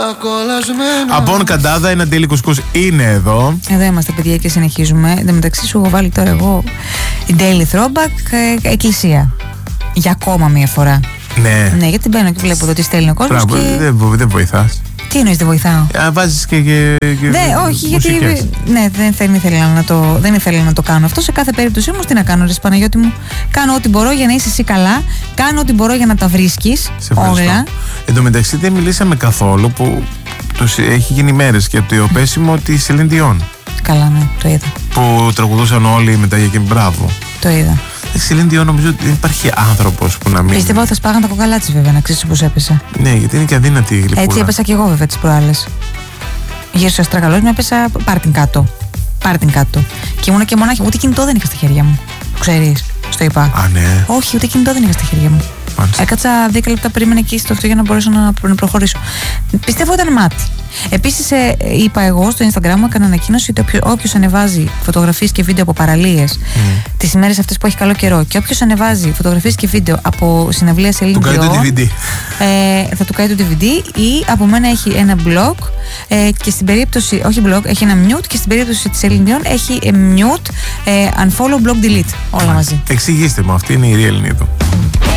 Απόν Καντάδα, ένα τέλει κουσκούς είναι εδώ. Εδώ είμαστε, παιδιά, και συνεχίζουμε. Εν τω μεταξύ, σου έχω βάλει τώρα εγώ daily throwback εκκλησία. Για ακόμα μία φορά. Ναι. Ναι, γιατί μπαίνω και βλέπω εδώ τι στέλνει ο κόσμος. Και... Δεν βοηθάς. Τι εννοείς δεν βοηθάω? Βάζεις και ναι, όχι, γιατί. Ναι, δεν ήθελα να το κάνω αυτό. Σε κάθε περίπτωση όμως, τι να κάνω, ρε Παναγιώτη μου. Κάνω ό,τι μπορώ για να είσαι εσύ καλά. Κάνω ό,τι μπορώ για να τα βρίσκεις όλα. Εν τω μεταξύ, δεν μιλήσαμε καθόλου που έχει γίνει μέρες και το πέσιμο τη Celine Dion. Καλά, ναι, το είδα. Που τραγουδούσαν όλοι μετά για και μπράβο. Το είδα. Η Celine Dion, νομίζω ότι δεν υπάρχει άνθρωπος που να μην. Πίστευα ότι θα σπάγαν τα κοκαλά της, βέβαια, να ξέρεις πώς έπεσα. Ναι, γιατί είναι και αδύνατη η γλυκούλα. Έτσι έπεσα και εγώ, βέβαια, τις προάλλες. Γύρισα στο αστραγαλός, με έπεσα πάρτιν κάτω. Πάρτιν κάτω. Και ήμουν και μονάχη. Ούτε κινητό δεν είχα στα χέρια μου. Ξέρεις, στο είπα. Α, ναι. Όχι, ούτε κινητό δεν είχα στα χέρια μου. Έκατσα 10 λεπτά, περίμενα εκεί στο αυτό για να μπορέσω να προχωρήσω. Πιστεύω ήταν μάτι. Επίσης, είπα εγώ στο Instagram μου, έκανα ανακοίνωση ότι όποιος ανεβάζει φωτογραφίες και βίντεο από παραλίες τις ημέρες αυτές που έχει καλό καιρό, και όποιος ανεβάζει φωτογραφίες και βίντεο από συναυλία Celine Dion, θα του κάνει το DVD, ή από μένα έχει ένα blog, και στην περίπτωση, όχι blog, έχει ένα mute, και στην περίπτωση της Celine Dion έχει mute, unfollow, blog, delete, όλα μαζί. Εξηγήστε μου, αυτή είναι η real Nido.